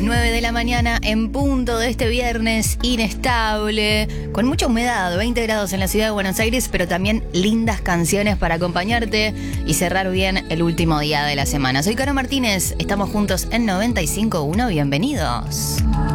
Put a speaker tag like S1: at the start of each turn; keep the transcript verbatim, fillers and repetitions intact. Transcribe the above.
S1: nueve de la mañana en punto de este viernes inestable, con mucha humedad, veinte grados en la ciudad de Buenos Aires, pero también lindas canciones para acompañarte y cerrar bien el último día de la semana. Soy Caro Martínez, estamos juntos en noventa y cinco punto uno, bienvenidos.